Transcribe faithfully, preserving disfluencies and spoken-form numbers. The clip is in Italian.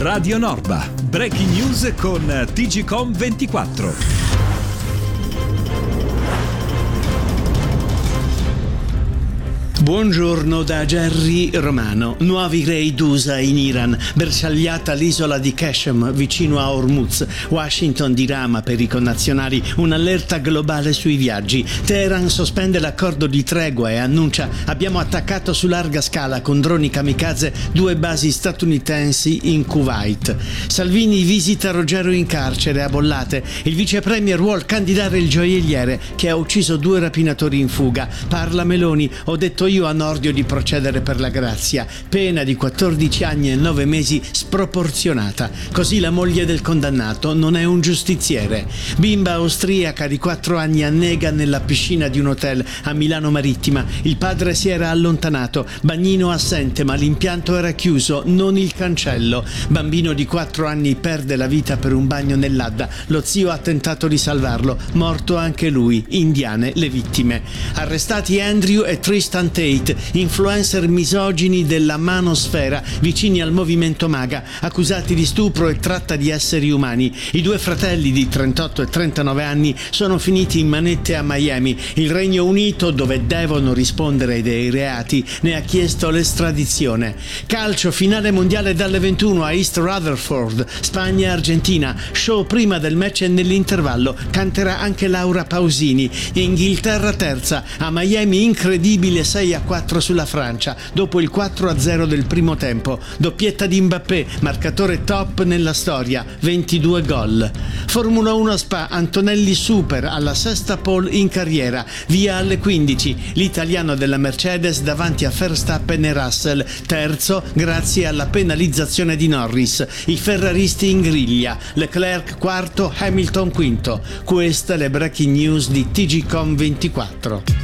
Radio Norba. Breaking news con T G Com ventiquattro. Buongiorno da Gerry Romano. Nuovi raid U S A in Iran, bersagliata l'isola di Qashem vicino a Hormuz. Washington dirama per i connazionali un'allerta globale sui viaggi. Teheran sospende l'accordo di tregua e annuncia: abbiamo attaccato su larga scala con droni kamikaze due basi statunitensi in Kuwait. Salvini visita Ruggero in carcere a Bollate. Il vice premier vuol candidare il gioielliere che ha ucciso due rapinatori in fuga. Parla Meloni: ho detto io a Nordio di procedere per la grazia, pena di quattordici anni e nove mesi sproporzionata. Così la moglie del condannato non è un giustiziere. Bimba austriaca di quattro anni annega nella piscina di un hotel a Milano Marittima. Il padre si era allontanato, bagnino assente, ma l'impianto era chiuso, non il cancello. Bambino di quattro anni perde la vita per un bagno nell'Adda. Lo zio ha tentato di salvarlo, morto anche lui. Indiane le vittime. Arrestati Andrew e Tristan Tate, influencer misogini della manosfera vicini al movimento MAGA, accusati di stupro e tratta di esseri umani. I due fratelli di trentotto e trentanove anni sono finiti in manette a Miami. Il Regno Unito, dove devono rispondere dei reati, ne ha chiesto l'estradizione. Calcio, finale mondiale dalle ventuno a East Rutherford, Spagna-Argentina. Show prima del match e nell'intervallo. Canterà anche Laura Pausini. Inghilterra terza, a Miami incredibile sei a quattro sulla Francia dopo il quattro a zero del primo tempo. Doppietta di Mbappé, marcatore top nella storia, ventidue gol. Formula uno a Spa, Antonelli super alla sesta pole in carriera, via alle quindici. L'italiano della Mercedes davanti a Verstappen e Russell, terzo grazie alla penalizzazione di Norris. I ferraristi in griglia, Leclerc quarto, Hamilton quinto. Queste le breaking news di T G Com ventiquattro.